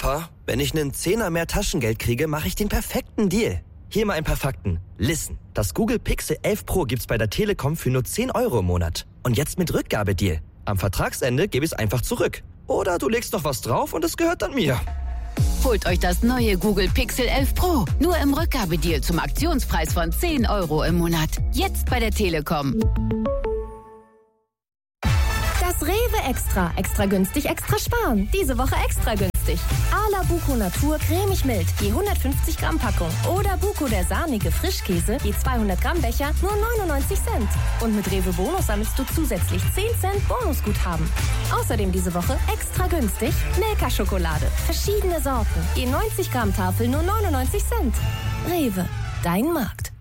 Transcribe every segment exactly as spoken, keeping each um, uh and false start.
Papa, wenn ich einen Zehner mehr Taschengeld kriege, mache ich den perfekten Deal. Hier mal ein paar Fakten. Listen, das Google Pixel elf Pro gibt's bei der Telekom für nur zehn Euro im Monat. Und jetzt mit Rückgabedeal. Am Vertragsende gebe ich es einfach zurück. Oder du legst noch was drauf und es gehört dann mir. Holt euch das neue Google Pixel elf Pro. Nur im Rückgabedeal zum Aktionspreis von zehn Euro im Monat. Jetzt bei der Telekom. Das Rewe Extra. Extra günstig, extra sparen. Diese Woche extra günstig. Ala Buko Natur cremig mild, je hundertfünfzig Gramm Packung. Oder Buko der sahnige Frischkäse, je zweihundert Gramm Becher, nur neunundneunzig Cent. Und mit Rewe Bonus sammelst du zusätzlich zehn Cent Bonusguthaben. Außerdem diese Woche extra günstig Milka-Schokolade. Verschiedene Sorten, je neunzig Gramm Tafel, nur neunundneunzig Cent. Rewe, dein Markt.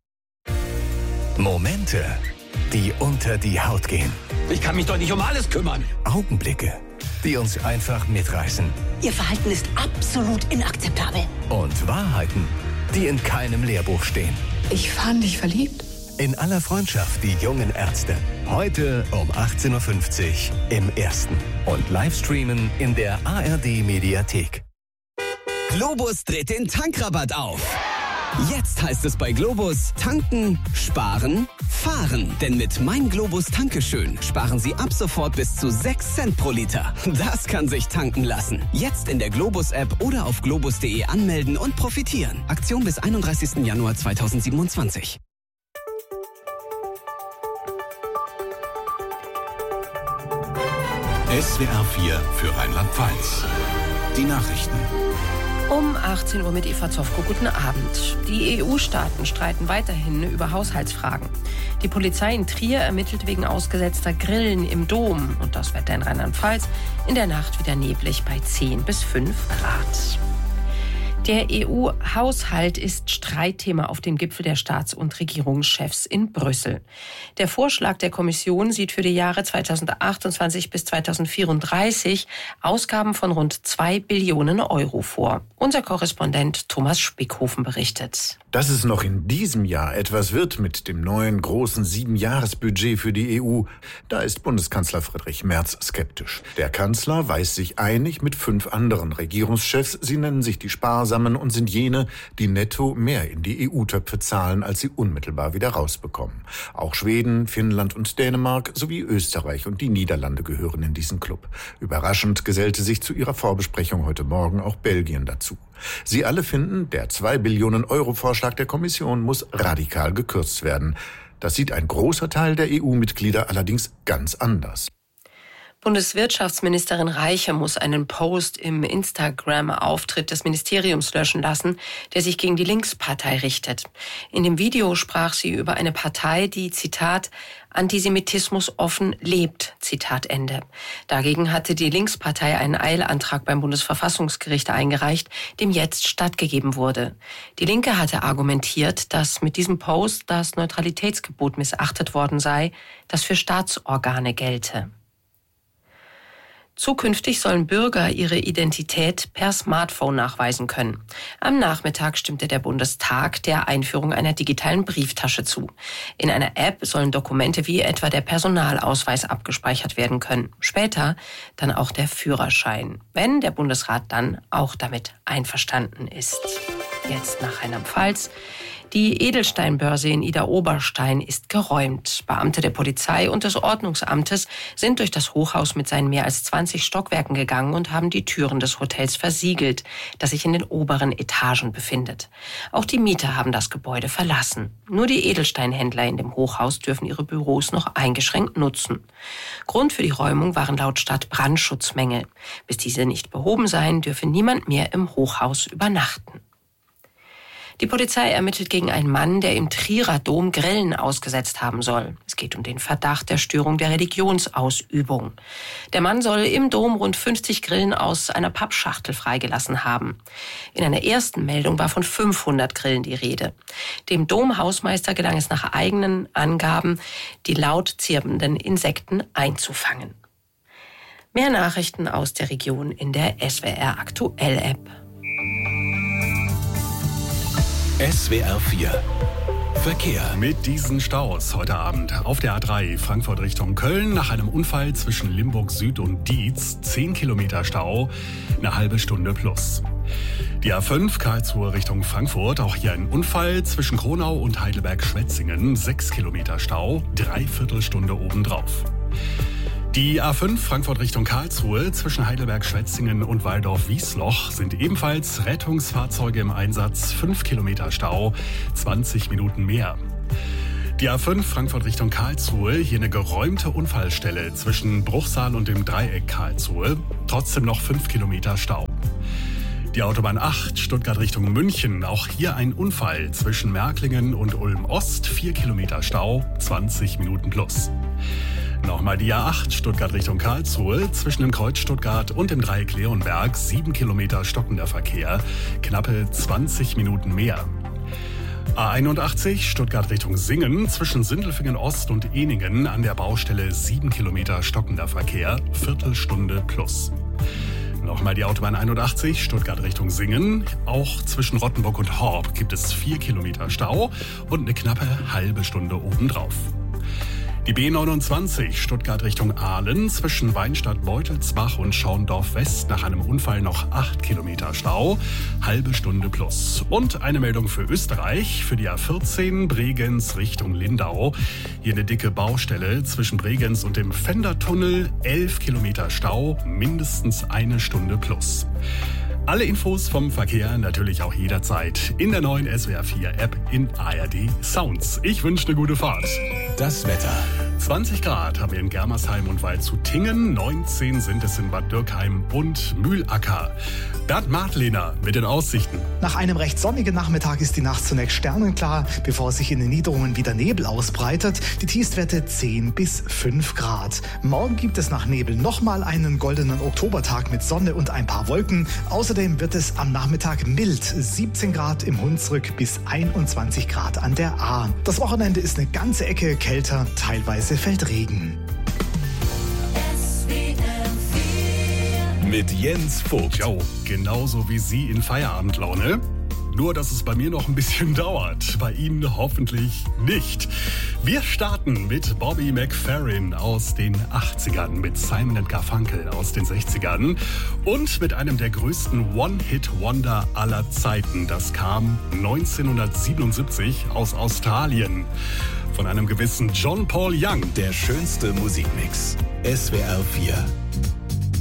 Momente, die unter die Haut gehen. Ich kann mich doch nicht um alles kümmern. Augenblicke, die uns einfach mitreißen. Ihr Verhalten ist absolut inakzeptabel. Und Wahrheiten, die in keinem Lehrbuch stehen. Ich fand dich verliebt. In aller Freundschaft, die jungen Ärzte. Heute um achtzehn Uhr fünfzig im Ersten. Und Livestreamen in der A R D-Mediathek. Globus dreht den Tankrabatt auf. Jetzt heißt es bei Globus tanken, sparen, fahren. Denn mit Mein Globus Tankeschön sparen Sie ab sofort bis zu sechs Cent pro Liter. Das kann sich tanken lassen. Jetzt in der Globus-App oder auf globus punkt de anmelden und profitieren. Aktion bis einunddreißigsten Januar zweitausendsiebenundzwanzig. S W R vier für Rheinland-Pfalz. Die Nachrichten. Um achtzehn Uhr mit Eva Zofko. Guten Abend. Die E U-Staaten streiten weiterhin über Haushaltsfragen. Die Polizei in Trier ermittelt wegen ausgesetzter Grillen im Dom. Und das Wetter in Rheinland-Pfalz in der Nacht wieder neblig bei zehn bis fünf Grad. Der E U-Haushalt ist Streitthema auf dem Gipfel der Staats- und Regierungschefs in Brüssel. Der Vorschlag der Kommission sieht für die Jahre zweitausendachtundzwanzig bis zweitausendvierunddreißig Ausgaben von rund zwei Billionen Euro vor. Unser Korrespondent Thomas Spickhofen berichtet. Dass es noch in diesem Jahr etwas wird mit dem neuen großen Siebenjahresbudget für die E U, da ist Bundeskanzler Friedrich Merz skeptisch. Der Kanzler weiß sich einig mit fünf anderen Regierungschefs. Sie nennen sich die Sparsamen und sind jene, die netto mehr in die E U-Töpfe zahlen, als sie unmittelbar wieder rausbekommen. Auch Schweden, Finnland und Dänemark sowie Österreich und die Niederlande gehören in diesen Club. Überraschend gesellte sich zu ihrer Vorbesprechung heute Morgen auch Belgien dazu. Sie alle finden, der zwei Billionen Euro Vorschlag der Kommission muss radikal gekürzt werden. Das sieht ein großer Teil der E U-Mitglieder allerdings ganz anders. Bundeswirtschaftsministerin Reiche muss einen Post im Instagram-Auftritt des Ministeriums löschen lassen, der sich gegen die Linkspartei richtet. In dem Video sprach sie über eine Partei, die, Zitat, Antisemitismus offen lebt, Zitat Ende. Dagegen hatte die Linkspartei einen Eilantrag beim Bundesverfassungsgericht eingereicht, dem jetzt stattgegeben wurde. Die Linke hatte argumentiert, dass mit diesem Post das Neutralitätsgebot missachtet worden sei, das für Staatsorgane gelte. Zukünftig sollen Bürger ihre Identität per Smartphone nachweisen können. Am Nachmittag stimmte der Bundestag der Einführung einer digitalen Brieftasche zu. In einer App sollen Dokumente wie etwa der Personalausweis abgespeichert werden können. Später dann auch der Führerschein, wenn der Bundesrat dann auch damit einverstanden ist. Jetzt nach Rheinland-Pfalz. Die Edelsteinbörse in Idar-Oberstein ist geräumt. Beamte der Polizei und des Ordnungsamtes sind durch das Hochhaus mit seinen mehr als zwanzig Stockwerken gegangen und haben die Türen des Hotels versiegelt, das sich in den oberen Etagen befindet. Auch die Mieter haben das Gebäude verlassen. Nur die Edelsteinhändler in dem Hochhaus dürfen ihre Büros noch eingeschränkt nutzen. Grund für die Räumung waren laut Stadt Brandschutzmängel. Bis diese nicht behoben seien, dürfe niemand mehr im Hochhaus übernachten. Die Polizei ermittelt gegen einen Mann, der im Trierer Dom Grillen ausgesetzt haben soll. Es geht um den Verdacht der Störung der Religionsausübung. Der Mann soll im Dom rund fünfzig Grillen aus einer Pappschachtel freigelassen haben. In einer ersten Meldung war von fünfhundert Grillen die Rede. Dem Domhausmeister gelang es nach eigenen Angaben, die laut zirpenden Insekten einzufangen. Mehr Nachrichten aus der Region in der S W R Aktuell App. S W R vier Verkehr. Mit diesen Staus heute Abend auf der A drei Frankfurt Richtung Köln nach einem Unfall zwischen Limburg Süd und Dietz. zehn Kilometer Stau, eine halbe Stunde plus. Die A fünf Karlsruhe Richtung Frankfurt, auch hier ein Unfall zwischen Kronau und Heidelberg-Schwetzingen. sechs Kilometer Stau, dreiviertel Stunde obendrauf. Die A fünf Frankfurt Richtung Karlsruhe zwischen Heidelberg-Schwetzingen und Waldorf-Wiesloch sind ebenfalls Rettungsfahrzeuge im Einsatz. fünf Kilometer Stau, zwanzig Minuten mehr. Die A fünf Frankfurt Richtung Karlsruhe, hier eine geräumte Unfallstelle zwischen Bruchsal und dem Dreieck Karlsruhe. Trotzdem noch fünf Kilometer Stau. Die Autobahn acht Stuttgart Richtung München, auch hier ein Unfall zwischen Märklingen und Ulm-Ost. vier Kilometer Stau, zwanzig Minuten plus. Nochmal die A acht Stuttgart Richtung Karlsruhe, zwischen dem Kreuz Stuttgart und dem Dreieck Leonberg, sieben Kilometer stockender Verkehr, knappe zwanzig Minuten mehr. A einundachtzig Stuttgart Richtung Singen, zwischen Sindelfingen Ost und Ehningen an der Baustelle sieben Kilometer stockender Verkehr, Viertelstunde plus. Nochmal die Autobahn einundachtzig Stuttgart Richtung Singen, auch zwischen Rottenburg und Horb gibt es vier Kilometer Stau und eine knappe halbe Stunde obendrauf. Die B neunundzwanzig Stuttgart Richtung Aalen, zwischen Weinstadt-Beutelsbach und Schaundorf-West nach einem Unfall noch acht Kilometer Stau, halbe Stunde plus. Und eine Meldung für Österreich, für die A vierzehn Bregenz Richtung Lindau. Hier eine dicke Baustelle zwischen Bregenz und dem Fendertunnel, elf Kilometer Stau, mindestens eine Stunde plus. Alle Infos vom Verkehr natürlich auch jederzeit in der neuen S W R vier App in A R D Sounds. Ich wünsche eine gute Fahrt. Das Wetter. zwanzig Grad haben wir in Germersheim und Waldshut-Tingen, neunzehn sind es in Bad Dürkheim und Mühlacker. Bernd Martlehner mit den Aussichten. Nach einem recht sonnigen Nachmittag ist die Nacht zunächst sternenklar, bevor sich in den Niederungen wieder Nebel ausbreitet. Die Tiefstwerte zehn bis fünf Grad. Morgen gibt es nach Nebel nochmal einen goldenen Oktobertag mit Sonne und ein paar Wolken. Außerdem wird es am Nachmittag mild, siebzehn Grad im Hunsrück bis einundzwanzig Grad an der Ahr. Das Wochenende ist eine ganze Ecke kälter, teilweise fällt Regen. Mit Jens Vogt. Jo, genauso wie Sie in Feierabendlaune. Nur, dass es bei mir noch ein bisschen dauert. Bei Ihnen hoffentlich nicht. Wir starten mit Bobby McFerrin aus den achtzigern, mit Simon and Garfunkel aus den sechzigern und mit einem der größten One-Hit-Wonder aller Zeiten. Das kam neunzehnhundertsiebenundsiebzig aus Australien von einem gewissen John Paul Young. Der schönste Musikmix. S W R vier.